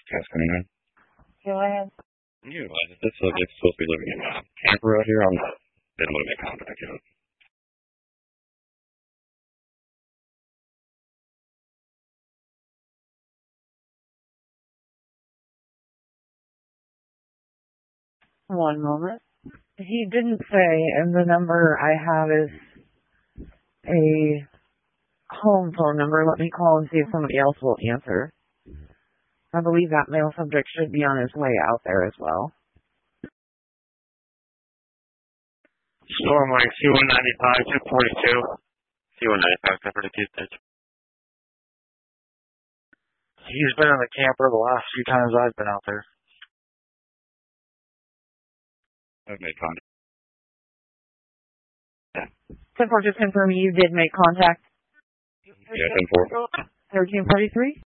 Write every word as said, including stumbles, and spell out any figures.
Cascana. Go ahead. You realize that this subject's supposed to be living in a camper out here? I'm not. They don't want to make contact yet. One moment. He didn't say, and the number I have is a home phone number. Let me call and see if somebody else will answer. I believe that male subject should be on his way out there as well. Storm line C one ninety-five, two forty-two. C one ninety-five, covered to Tuesday. He's been in the camper the last few times I've been out there. I've made contact. ten four, just confirm you did make contact. Yeah, ten four. thirteen forty-three?